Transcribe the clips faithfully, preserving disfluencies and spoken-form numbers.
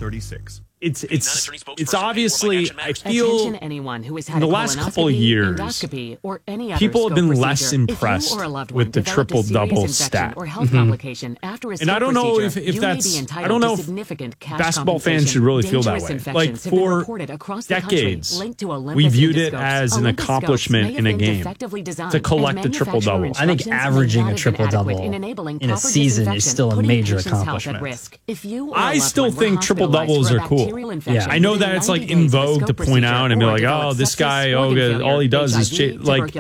thirty-six. It's it's it's obviously, I feel, anyone who has in the last couple of years, or any people have been less impressed with the triple-double stat. Or health complication after a and I don't know if, if that's, I don't know if basketball fans should really feel that way. Like, for decades, we viewed it as an accomplishment in a game to collect a triple-double. I think averaging a triple-double in a season is still a major accomplishment. I still think triple-doubles are cool. Yeah, I know that it's like in vogue to point out and be like, oh, this guy, oh, all he does is ch like,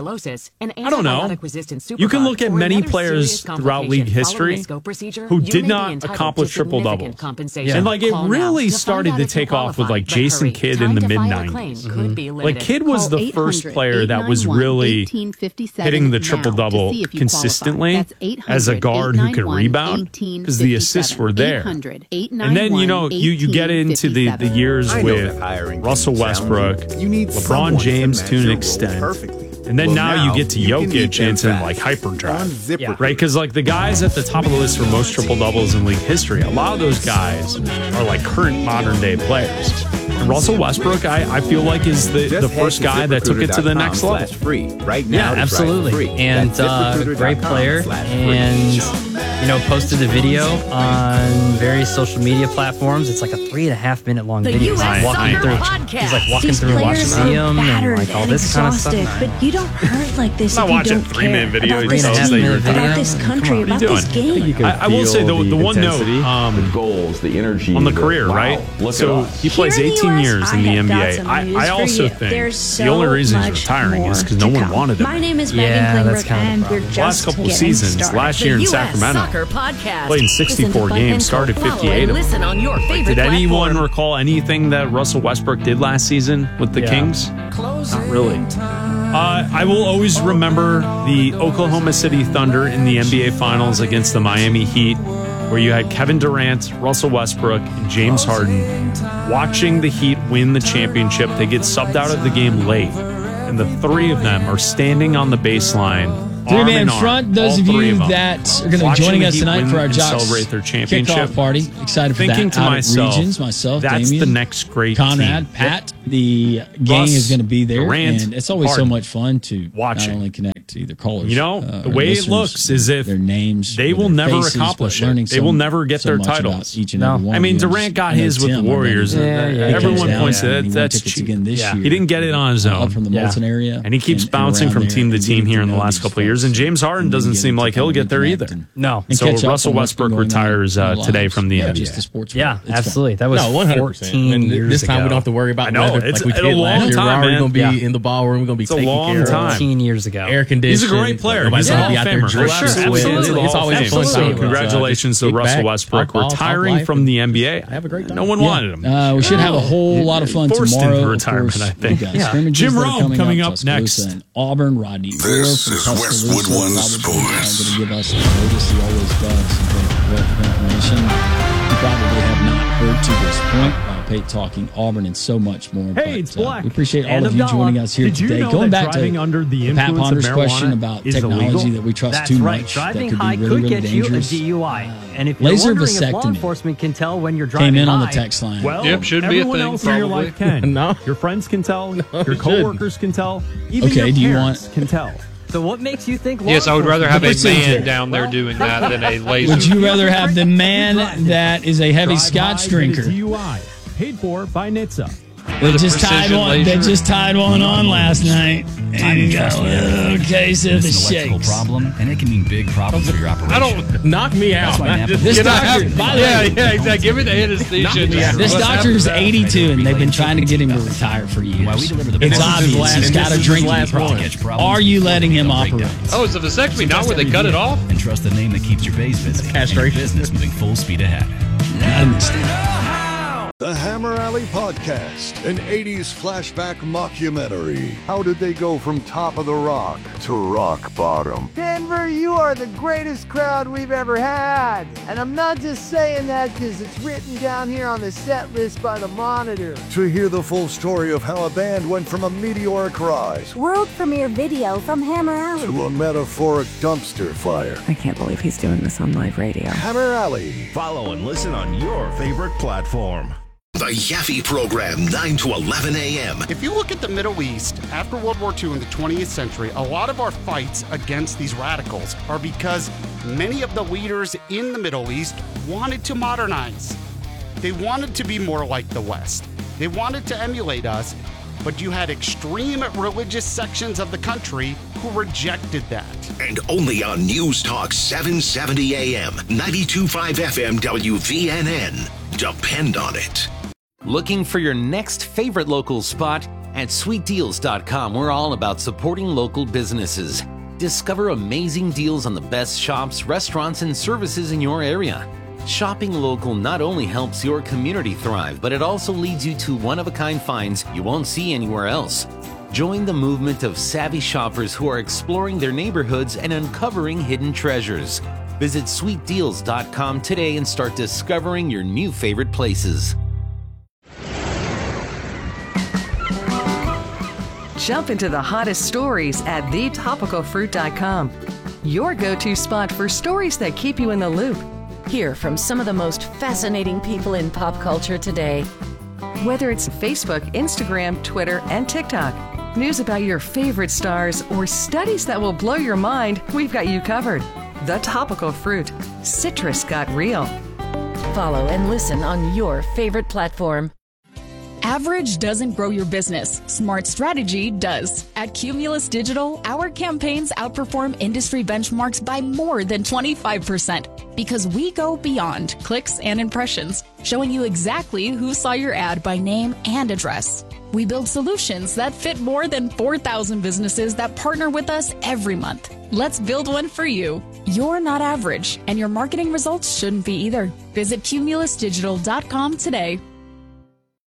I don't know. You can look at many players throughout league history who did not accomplish triple doubles, yeah. and like it really started to take off with like Jason Kidd in the mid nineties. Mm-hmm. Like Kidd was the first player that was really hitting the triple double consistently as a guard who could rebound because the assists were there. And then you know you you get into the The, the years with Russell Westbrook, LeBron James to an extent, and then well, now, now you get to Jokic and it's in like hyperdrive, yeah. right? Because like the guys at the top of the list for most triple doubles in league history, a lot of those guys are like current modern day players. And Russell Westbrook, I, I feel like is the, the first guy that took it to the next level. Free right now. Yeah, absolutely, and uh, great player, and you know, posted a video on various social media platforms. It's like a three and a half minute long video. He's walking through, he's like walking These through Museum and like all this kind of stuff. But you don't hurt like this. I'm if not watching you don't a three minute video. About this, Tells that you're about this country, about this game. I, I will say the, the one note, um, the goals, the energy on the career, wow, right? Look so he plays eighteen years in the N B A. I, I also think the only reason he's retiring is because no one wanted him. My name is yeah, Megan that's Klingberg, kind of and we're just last couple of getting seasons, started. last year in Sacramento, played in sixty-four games, started fifty-eight of them. On your like, did anyone platform. recall anything that Russell Westbrook did last season with the yeah. Kings? Not really. Uh, I will always remember the Oklahoma City Thunder in the N B A Finals against the Miami Heat, where you had Kevin Durant, Russell Westbrook, and James Harden watching the Heat win the championship. They get subbed out of the game late, and the three of them are standing on the baseline. Three-man front, those of you that are going to be joining us tonight for our Jocks celebrate their championship kickoff party. Excited for Thinking that. to Out myself, Regions, myself, that's Damien, the next great Conrad, team. Pat. The gang Russ, is going to be there, Durant, and it's always Harden. so much fun to Watching. not only connect to either callers. You know, uh, the way it looks is if their names, they will their never faces, accomplish but learning it. They so, will never get so their much titles. about Each and No. every one I mean, of you. Durant got I know his with the Tim, Warriors. Yeah, yeah, Everyone yeah, points yeah. to that. That's tickets cheap. again this Yeah. year. He didn't get it on his uh, own. Up from the Yeah. Molson area, And he keeps and, bouncing and from around team to there, team and here in getting the to know last these couple of years. folks, And James Harden and doesn't getting seem to like he'll kind get of there connect either. and- No. and So catch up Russell on what's Westbrook been going on retires in our uh, today lives. from the Yeah, N B A. just the sports Yeah, world. It's fun. absolutely. That was No, one hundred percent. fourteen And years this time ago. we don't have to worry about I know, weather it's- like we it's a did long last year. time, We're already man. going to be Yeah. in the ballroom. We're going to be It's a taken long care of. time. fourteen years ago. Air conditioned. He's a great player. Nobody's He's a gonna Hall be of out there Famer. drinking. Sure, It's absolutely. always Hall fun of time. Fame. So congratulations to Kick Russell back, Westbrook talk ball, talk retiring life, from the N B A. Have a great time. No one Yeah. wanted him. Uh, we should have a whole lot of fun Forced tomorrow. into Of retirement, course, I think. we've got Yeah. scrimmages Jim that are Rome coming, coming up, up Tuscaloosa next. and Auburn. Rodney This Moore is from Tuscaloosa Westwood One probably Sports. going to give us notice. He always does some great wealth of information. You probably have not heard to this point. Uh, Pate talking Auburn and so much more. Hey, but, it's uh, Black. we appreciate all And of you Abdallah. joining us here Did you today. know Going that back to driving under the Pat influence of Ponder's marijuana question about is technology illegal? that we trust That's too right. much. Driving that could high be really, could really get you a dangerous. D U I. And if you're Laser wondering if law vasectomy enforcement can tell when you're driving came in on the high, text line. Well, Yep, should be a everyone thing, else in your probably. life can. No. Your friends can tell. Your it coworkers can tell. Even Okay, your do you parents want- can tell. so what makes you think law Yes, I would rather have a enforcement- Listen to man it. down there doing that than a laser. Would you rather have the man that is a heavy Scotch drinker D U I paid for by N H T S A. that just tied precision one that laser? just tied one on last night and got a little case of the shakes? problem, and it can mean big problems for your operation. I don't knock me out. This Can I doctor, have- by the yeah, way, yeah, exactly. Give me the anesthesia. Just this what's doctor is happening? eighty-two, and they've been trying to get him to retire for years. While we deliver the It's best- obvious last- he's and got this a is his drinking last problem. one. Catch problems, Are you letting him no operate? breakdowns. Oh, it's a vasectomy, not where they cut it off? And trust the name that keeps your bays busy. And your Castration. business moving full speed ahead. Not a mistake. The Hammer Alley Podcast, an eighties flashback mockumentary. How did they go from top of the rock to rock bottom? Denver, you are the greatest crowd we've ever had. And I'm not just saying that because it's written down here on the set list by the Monitor. To hear the full story of how a band went from a meteoric rise World premiere video from Hammer Alley. to a metaphoric dumpster fire. I can't believe he's doing this on live radio. Hammer Alley. Follow and listen on your favorite platform. The Yaffe Program, nine to eleven a.m. If you look at the Middle East, after World War Two in the twentieth century, a lot of our fights against these radicals are because many of the leaders in the Middle East wanted to modernize. They wanted to be more like the West. They wanted to emulate us, but you had extreme religious sections of the country who rejected that. And only on News Talk seven seventy a.m., ninety-two point five F M W V N N. Depend on it. Looking for your next favorite local spot? At sweet deals dot com, we're all about supporting local businesses. Discover amazing deals on the best shops, restaurants, and services in your area. Shopping local not only helps your community thrive, but it also leads you to one-of-a-kind finds you won't see anywhere else. Join the movement of savvy shoppers who are exploring their neighborhoods and uncovering hidden treasures. Visit sweet deals dot com today and start discovering your new favorite places. Jump into the hottest stories at the topical fruit dot com. Your go-to spot for stories that keep you in the loop. Hear from some of the most fascinating people in pop culture today. Whether it's Facebook, Instagram, Twitter, and TikTok, news about your favorite stars, or studies that will blow your mind, we've got you covered. The Topical Fruit. Citrus got real. Follow and listen on your favorite platform. Average doesn't grow your business. Smart strategy does. At Cumulus Digital, our campaigns outperform industry benchmarks by more than twenty-five percent because we go beyond clicks and impressions, showing you exactly who saw your ad by name and address. We build solutions that fit more than four thousand businesses that partner with us every month. Let's build one for you. You're not average, and your marketing results shouldn't be either. Visit cumulus digital dot com today.